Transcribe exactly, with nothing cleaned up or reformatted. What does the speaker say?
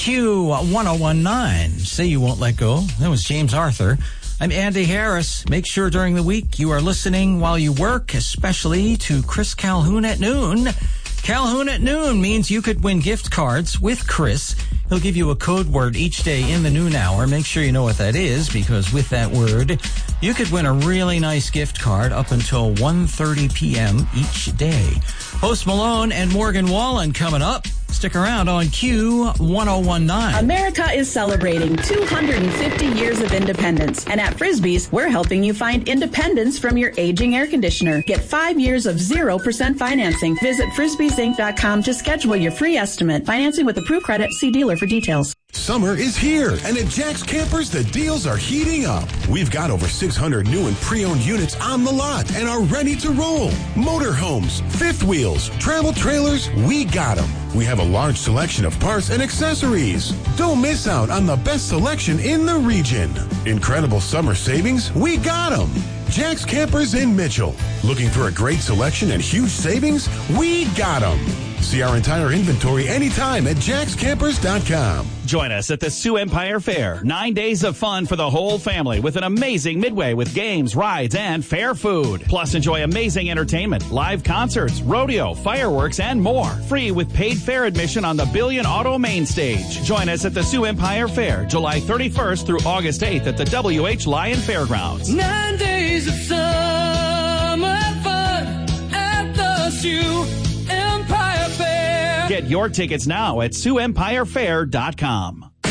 Q one oh one nine. Say You Won't Let Go. That was James Arthur. I'm Andy Harris. Make sure during the week you are listening while you work, especially to Chris Calhoun at noon. Calhoun at noon means you could win gift cards with Chris. He'll give you a code word each day in the noon hour. Make sure you know what that is, because with that word, you could win a really nice gift card up until one thirty p.m. each day. Post Malone and Morgan Wallen coming up. Stick around on Q one oh one nine. America is celebrating two hundred fifty years of independence. And at Frisbee's, we're helping you find independence from your aging air conditioner. Get five years of zero percent financing. Visit frisbees inc dot com to schedule your free estimate. Financing with approved credit. See dealer for details. Summer is here, and at Jack's Campers, the deals are heating up. We've got over six hundred new and pre-owned units on the lot and are ready to roll. Motorhomes, fifth wheels, travel trailers, we got them. We have a large selection of parts and accessories. Don't miss out on the best selection in the region. Incredible summer savings, we got them. Jack's Campers in Mitchell. Looking for a great selection and huge savings? We got them. See our entire inventory anytime at jacks campers dot com. Join us at the Sioux Empire Fair. Nine days of fun for the whole family with an amazing midway with games, rides, and fair food. Plus, enjoy amazing entertainment, live concerts, rodeo, fireworks, and more. Free with paid fair admission on the Billion Auto Main Stage. Join us at the Sioux Empire Fair, July thirty-first through August eighth at the W H Lyon Fairgrounds. Nine days of summer fun at the Sioux Empire Fair. Get your tickets now at Sioux Empire Fair dot com.